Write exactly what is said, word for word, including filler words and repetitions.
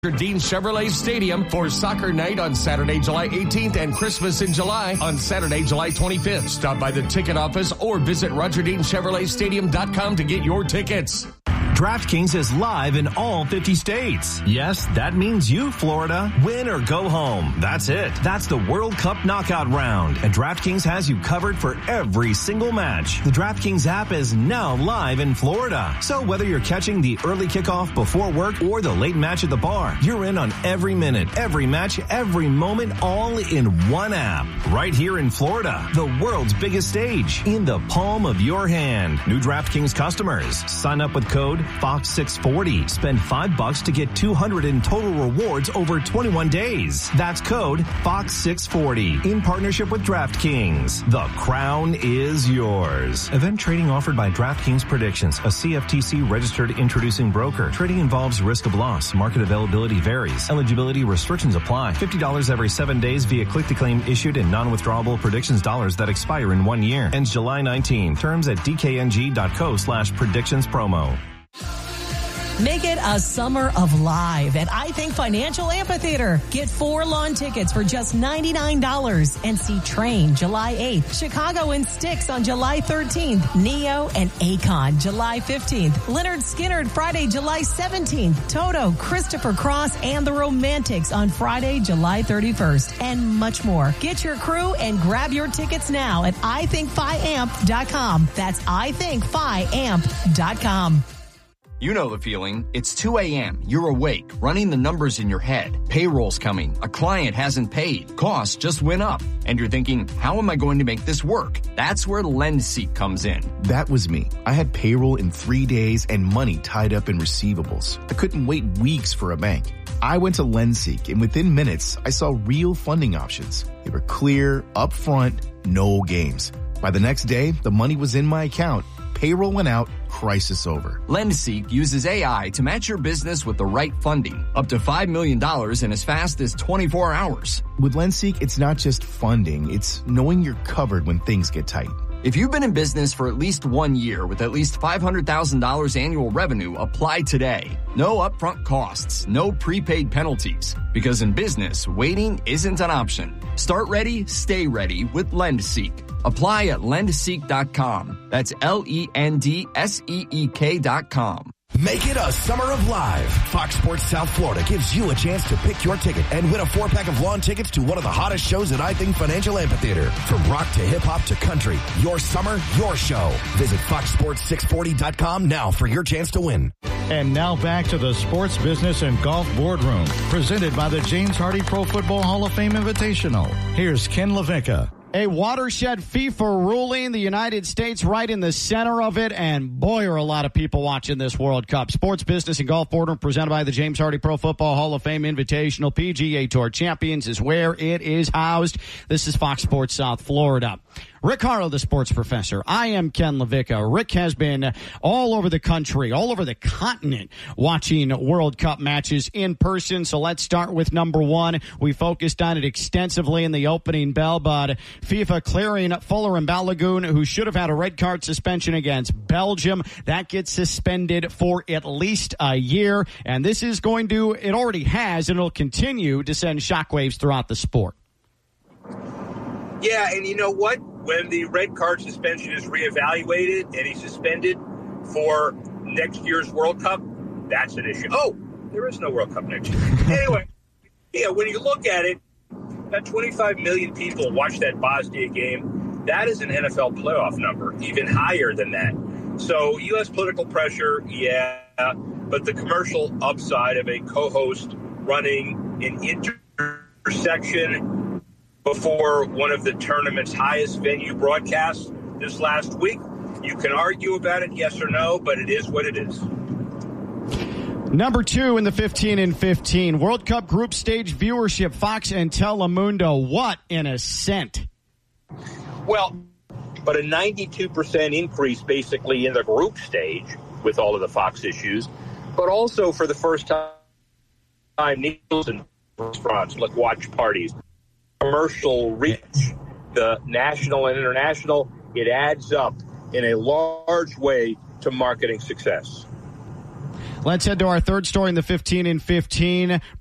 Dean Chevrolet Stadium for soccer night on Saturday, July eighteenth and Christmas in July on Saturday, July twenty-fifth. Stop by the ticket office or visit Roger Dean Chevrolet Stadium dot com to get your tickets. DraftKings is live in all fifty states. Yes, that means you, Florida. Win or go home. That's it. That's the World Cup knockout round. And DraftKings has you covered for every single match. The DraftKings app is now live in Florida. So whether you're catching the early kickoff before work or the late match at the bar, you're in on every minute, every match, every moment, all in one app. Right here in Florida, the world's biggest stage, in the palm of your hand. New DraftKings customers, sign up with code Fox six forty. Spend five bucks to get two hundred in total rewards over twenty-one days. That's code Fox six forty. In partnership with DraftKings. The crown is yours. Event trading offered by DraftKings Predictions, a C F T C registered introducing broker. Trading involves risk of loss. Market availability varies. Eligibility restrictions apply. fifty dollars every seven days via click-to-claim issued in non-withdrawable predictions dollars that expire in one year. Ends July nineteenth. Terms at dkng.co slash predictions promo. Make it a summer of live at I Think Financial Amphitheater. Get four lawn tickets for just ninety-nine dollars and see Train July eighth, Chicago and Styx on July thirteenth, Neo and Akon July fifteenth, Leonard Skinner Friday, July seventeenth, Toto, Christopher Cross, and The Romantics on Friday, July thirty-first, and much more. Get your crew and grab your tickets now at I think fi amp dot com. That's I think fi amp dot com. You know the feeling. It's two a.m. You're awake, running the numbers in your head. Payroll's coming. A client hasn't paid. Costs just went up. And you're thinking, how am I going to make this work? That's where LendSeek comes in. That was me. I had payroll in three days and money tied up in receivables. I couldn't wait weeks for a bank. I went to LendSeek, and within minutes, I saw real funding options. They were clear, upfront, no games. By the next day, the money was in my account. Payroll went out, crisis over. LendSeek uses A I to match your business with the right funding, up to five million dollars in as fast as twenty-four hours. With LendSeek, it's not just funding, it's knowing you're covered when things get tight. If you've been in business for at least one year with at least five hundred thousand dollars annual revenue, apply today. No upfront costs, no prepaid penalties. Because in business, waiting isn't an option. Start ready, stay ready with LendSeek. Apply at lend seek dot com. That's L E N D S E E K dot com. Make it a summer of live. Fox Sports South Florida gives you a chance to pick your ticket and win a four-pack of lawn tickets to one of the hottest shows at I Think Financial Amphitheater. From rock to hip-hop to country, your summer, your show. Visit fox sports six forty dot com now for your chance to win. And now back to the Sports Business and Golf Boardroom, presented by the James Hardy Pro Football Hall of Fame Invitational. Here's Ken LaVicka. A watershed FIFA ruling, the United States right in the center of it, and boy, are a lot of people watching this World Cup. Sports Business and Golf Boardroom presented by the James Hardy Pro Football Hall of Fame Invitational. P G A Tour Champions is where it is housed. This is Fox Sports South Florida. Rick Harlow, the sports professor. I am Ken LaVicka. Rick has been all over the country, all over the continent, watching World Cup matches in person. So let's start with number one. We focused on it extensively in the opening bell, but FIFA clearing Fuller and Balogun, who should have had a red card suspension against Belgium. That gets suspended for at least a year. And this is going to, it already has, and it'll continue to send shockwaves throughout the sport. Yeah, and you know what? When the red card suspension is reevaluated and he's suspended for next year's World Cup, that's an issue. Oh, there is no World Cup next year. Anyway, yeah, when you look at it, that twenty-five million people watch that Bosnia game. That is an N F L playoff number, even higher than that. So U S political pressure, yeah, but the commercial upside of a co-host running an intersection before one of the tournament's highest venue broadcasts this last week. You can argue about it, yes or no, but it is what it is. Number two in the fifteen and fifteen, World Cup group stage viewership, Fox and Telemundo. What an ascent. Well, but a ninety-two percent increase basically in the group stage with all of the Fox issues, but also for the first time, Nielsen restaurants, like watch parties, commercial reach, the national and international, it adds up in a large way to marketing success. Let's head to our third story in the fifteen and fifteen.